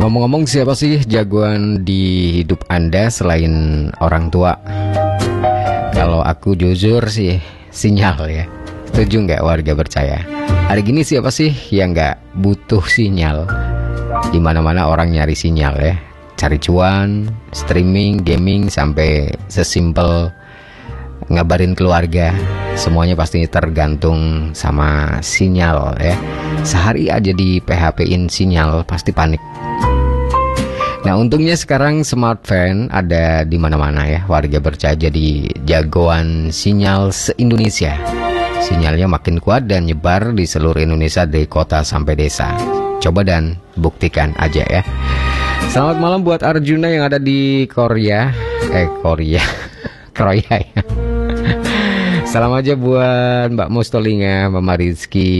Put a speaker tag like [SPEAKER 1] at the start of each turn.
[SPEAKER 1] Ngomong-ngomong, siapa sih jagoan di hidup Anda selain orang tua? Kalau aku jujur sih sinyal ya. Setuju nggak warga percaya? Hari gini siapa sih yang nggak butuh sinyal? Dimana-mana orang nyari sinyal ya. Cari cuan, streaming, gaming, sampai sesimpel ngabarin keluarga. Semuanya pasti tergantung sama sinyal ya. Sehari aja di PHP-in sinyal pasti panik. Nah, untungnya sekarang smartphone ada di mana-mana ya. Warga percaya jadi jagoan sinyal se-Indonesia. Sinyalnya makin kuat dan nyebar di seluruh Indonesia dari kota sampai desa. Coba dan buktikan aja ya. Selamat malam buat Arjuna yang ada di Korea. Korea ya. Salam aja buat Mbak Mustolinga, Mama Rizky,